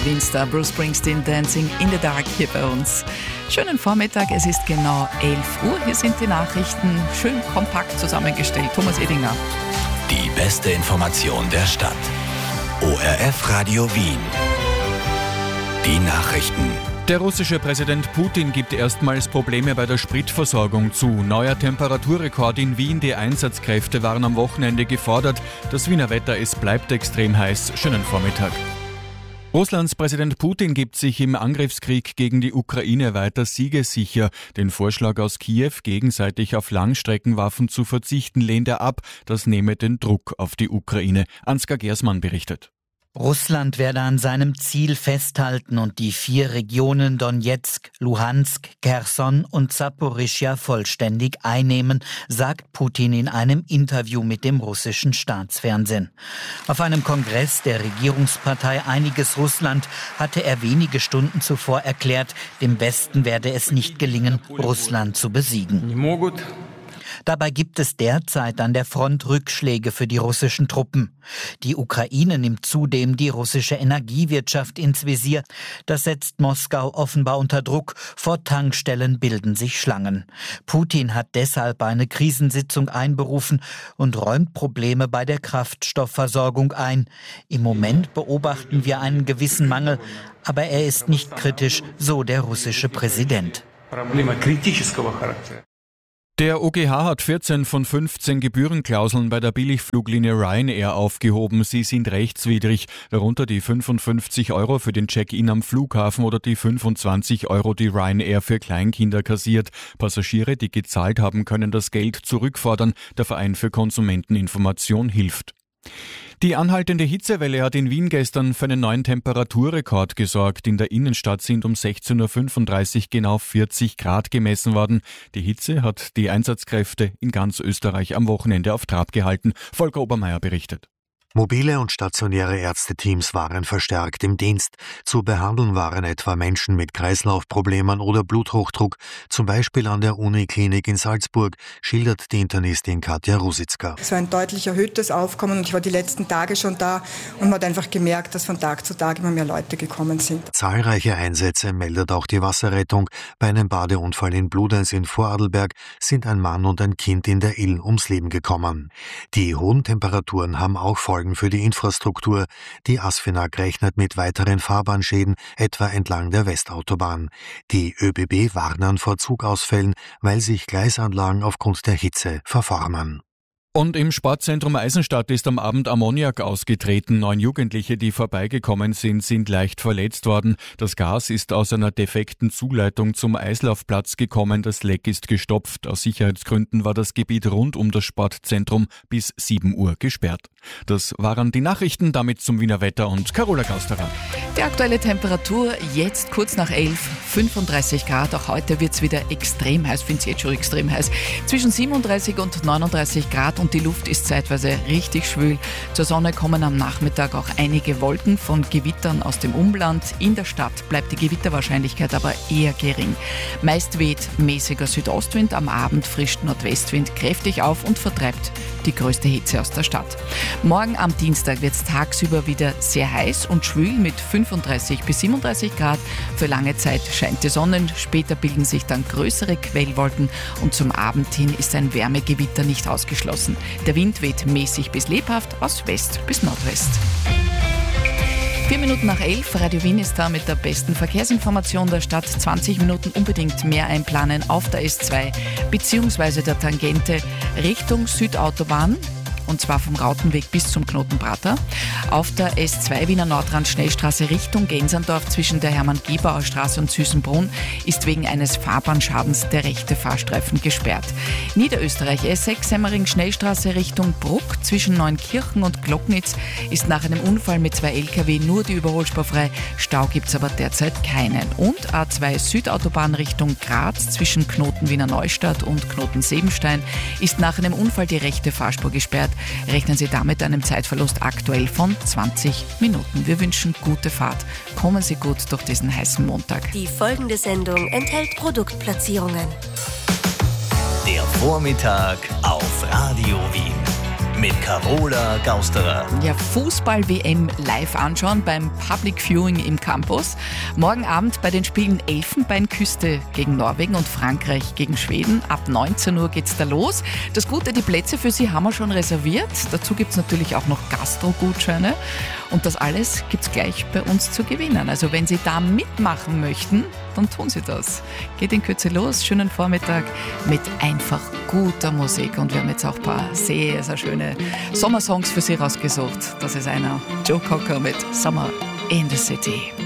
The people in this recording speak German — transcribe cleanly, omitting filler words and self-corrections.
Wien-Star Bruce Springsteen, Dancing in the Dark hier bei uns. Schönen Vormittag, es ist genau 11 Uhr. Hier sind die Nachrichten, schön kompakt zusammengestellt. Thomas Edinger. Die beste Information der Stadt. ORF Radio Wien. Die Nachrichten. Der russische Präsident Putin gibt erstmals Probleme bei der Spritversorgung zu. Neuer Temperaturrekord in Wien. Die Einsatzkräfte waren am Wochenende gefordert. Das Wiener Wetter, es bleibt extrem heiß. Schönen Vormittag. Russlands Präsident Putin gibt sich im Angriffskrieg gegen die Ukraine weiter siegessicher. Den Vorschlag aus Kiew, gegenseitig auf Langstreckenwaffen zu verzichten, lehnt er ab. Das nehme den Druck auf die Ukraine. Ansgar Gersmann berichtet. Russland werde an seinem Ziel festhalten und die 4 Regionen Donetsk, Luhansk, Cherson und Saporischschja vollständig einnehmen, sagt Putin in einem Interview mit dem russischen Staatsfernsehen. Auf einem Kongress der Regierungspartei Einiges Russland hatte er wenige Stunden zuvor erklärt, dem Westen werde es nicht gelingen, Russland zu besiegen. Dabei gibt es derzeit an der Front Rückschläge für die russischen Truppen. Die Ukraine nimmt zudem die russische Energiewirtschaft ins Visier. Das setzt Moskau offenbar unter Druck. Vor Tankstellen bilden sich Schlangen. Putin hat deshalb eine Krisensitzung einberufen und räumt Probleme bei der Kraftstoffversorgung ein. Im Moment beobachten wir einen gewissen Mangel, aber er ist nicht kritisch, so der russische Präsident. Der OGH hat 14 von 15 Gebührenklauseln bei der Billigfluglinie Ryanair aufgehoben. Sie sind rechtswidrig, darunter die 55 € für den Check-in am Flughafen oder die 25 €, die Ryanair für Kleinkinder kassiert. Passagiere, die gezahlt haben, können das Geld zurückfordern. Der Verein für Konsumenteninformation hilft. Die anhaltende Hitzewelle hat in Wien gestern für einen neuen Temperaturrekord gesorgt. In der Innenstadt sind um 16.35 Uhr genau 40 Grad gemessen worden. Die Hitze hat die Einsatzkräfte in ganz Österreich am Wochenende auf Trab gehalten. Volker Obermeier berichtet. Mobile und stationäre Ärzteteams waren verstärkt im Dienst. Zu behandeln waren etwa Menschen mit Kreislaufproblemen oder Bluthochdruck, zum Beispiel an der Uniklinik in Salzburg, schildert die Internistin Katja Rusitzka. Es war ein deutlich erhöhtes Aufkommen und ich war die letzten Tage schon da und man hat einfach gemerkt, dass von Tag zu Tag immer mehr Leute gekommen sind. Zahlreiche Einsätze meldet auch die Wasserrettung. Bei einem Badeunfall in Bludenz in Vorarlberg sind ein Mann und ein Kind in der Ill ums Leben gekommen. Die hohen Temperaturen haben auch Folgen für die Infrastruktur. Die ASFINAG rechnet mit weiteren Fahrbahnschäden, etwa entlang der Westautobahn. Die ÖBB warnen vor Zugausfällen, weil sich Gleisanlagen aufgrund der Hitze verformen. Und im Sportzentrum Eisenstadt ist am Abend Ammoniak ausgetreten. 9 Jugendliche, die vorbeigekommen sind leicht verletzt worden. Das Gas ist aus einer defekten Zuleitung zum Eislaufplatz gekommen. Das Leck ist gestopft. Aus Sicherheitsgründen war das Gebiet rund um das Sportzentrum bis 7 Uhr gesperrt. Das waren die Nachrichten, damit zum Wiener Wetter und Carola Gausterer. Die aktuelle Temperatur jetzt kurz nach 11, 35 Grad. Auch heute wird es wieder extrem heiß, finde ich jetzt schon extrem heiß. Zwischen 37 und 39 Grad und die Luft ist zeitweise richtig schwül. Zur Sonne kommen am Nachmittag auch einige Wolken von Gewittern aus dem Umland. In der Stadt bleibt die Gewitterwahrscheinlichkeit aber eher gering. Meist weht mäßiger Südostwind, am Abend frischt Nordwestwind kräftig auf und vertreibt die größte Hitze aus der Stadt. Morgen am Dienstag wird es tagsüber wieder sehr heiß und schwül mit 35 bis 37 Grad. Für lange Zeit scheint die Sonne, später bilden sich dann größere Quellwolken und zum Abend hin ist ein Wärmegewitter nicht ausgeschlossen. Der Wind weht mäßig bis lebhaft aus West bis Nordwest. 4 Minuten nach 11, Radio Wien ist da mit der besten Verkehrsinformation der Stadt. 20 Minuten unbedingt mehr einplanen auf der S2 bzw. der Tangente Richtung Südautobahn. Und zwar vom Rautenweg bis zum Knoten Prater. Auf der S2 Wiener Nordrand Schnellstraße Richtung Gensandorf zwischen der Hermann-Gebauer-Straße und Süßenbrunn ist wegen eines Fahrbahnschadens der rechte Fahrstreifen gesperrt. Niederösterreich S6 Semmering Schnellstraße Richtung Bruck zwischen Neunkirchen und Glocknitz ist nach einem Unfall mit 2 LKW nur die Überholspur frei. Stau gibt's aber derzeit keinen. Und A2 Südautobahn Richtung Graz zwischen Knoten Wiener Neustadt und Knoten Sebenstein ist nach einem Unfall die rechte Fahrspur gesperrt. Rechnen Sie damit einem Zeitverlust aktuell von 20 Minuten. Wir wünschen gute Fahrt. Kommen Sie gut durch diesen heißen Montag. Die folgende Sendung enthält Produktplatzierungen. Der Vormittag auf Radio Wien. mit Carola Gausterer. Ja, Fußball-WM live anschauen beim Public Viewing im Campus. Morgen Abend bei den Spielen Elfenbeinküste gegen Norwegen und Frankreich gegen Schweden. Ab 19 Uhr geht's da los. Das Gute, die Plätze für Sie haben wir schon reserviert. Dazu gibt's natürlich auch noch Gastro-Gutscheine. Und das alles gibt's gleich bei uns zu gewinnen. Also wenn Sie da mitmachen möchten, dann tun Sie das. Geht in Kürze los. Schönen Vormittag mit einfach guter Musik. Und wir haben jetzt auch ein paar sehr, sehr schöne Sommersongs für Sie rausgesucht. Das ist einer, Joe Cocker mit Summer in the City.